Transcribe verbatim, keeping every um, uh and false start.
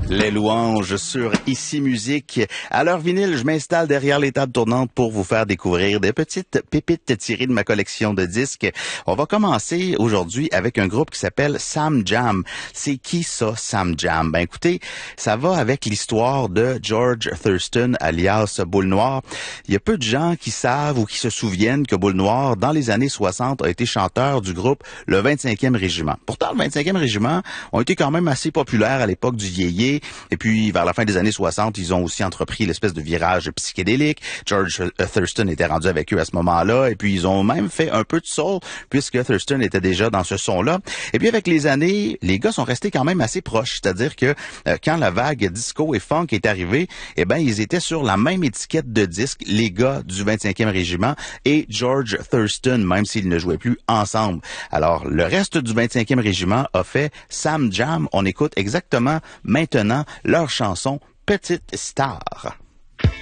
Les louanges sur Ici Musique. À l'heure vinyle, je m'installe derrière les tables tournantes pour vous faire découvrir des petites pépites tirées de ma collection de disques. On va commencer aujourd'hui avec un groupe qui s'appelle Sam Jam. C'est qui ça, Sam Jam? Ben écoutez, ça va avec l'histoire de George Thurston, alias Boule Noire. Il y a peu de gens qui savent ou qui se souviennent que Boule Noire, dans les années soixante, a été chanteur du groupe le vingt-cinquième Régiment. Pourtant, le vingt-cinquième Régiment ont été quand même assez populaires à l'époque du yéyé. Et puis, vers la fin des années soixante, ils ont aussi entrepris l'espèce de virage psychédélique. George Thurston était rendu avec eux à ce moment-là. Et puis, ils ont même fait un peu de soul, puisque Thurston était déjà dans ce son-là. Et puis, avec les années, les gars sont restés quand même assez proches. C'est-à-dire que euh, quand la vague disco et funk est arrivée, eh ben, ils étaient sur la même étiquette de disque, les gars du vingt-cinquième Régiment et George Thurston, même s'ils ne jouaient plus ensemble. Alors, le reste du vingt-cinquième Régiment a fait Sam Jam. On écoute exactement maintenant leur chanson Petite Star.